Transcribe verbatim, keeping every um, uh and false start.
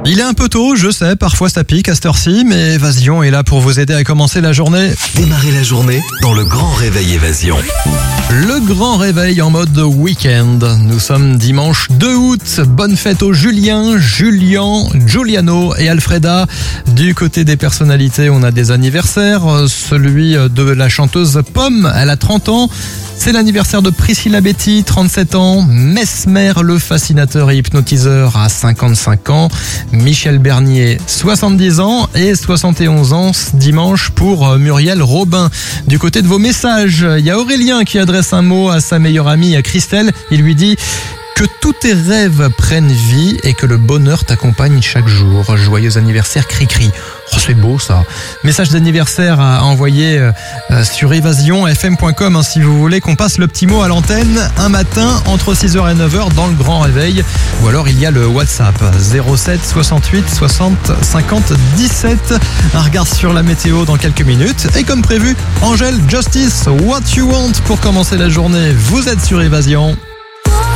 Il est un peu tôt, je sais, parfois ça pique à cette heure-ci, mais Évasion est là pour vous aider à commencer la journée. Démarrez la journée dans le grand réveil Évasion. Le grand réveil en mode week-end. Nous sommes dimanche deux août. Bonne fête aux Julien, Julian, Giuliano et Alfreda. Du côté des personnalités, on a des anniversaires. Celui de la chanteuse Pomme, elle a trente ans. C'est l'anniversaire de Priscilla Betty, trente-sept ans. Mesmer, le fascinateur et hypnotiseur, à cinquante-cinq ans. Michel Bernier, soixante-dix ans. Et soixante et onze ans dimanche pour Muriel Robin. Du côté de vos messages, il y a Aurélien qui adresse un mot à sa meilleure amie, à Christelle. Il lui dit que tous tes rêves prennent vie et que le bonheur t'accompagne chaque jour. Joyeux anniversaire, Cricri. Oh, c'est beau ça. Message d'anniversaire à envoyer euh, sur évasion f m point com hein, si vous voulez qu'on passe le petit mot à l'antenne un matin entre six heures et neuf heures dans le grand réveil. Ou alors il y a le WhatsApp zéro sept soixante-huit soixante cinquante dix-sept. Un regard sur la météo dans quelques minutes. Et comme prévu, Angèle Justice, What You Want pour commencer la journée. Vous êtes sur Évasion.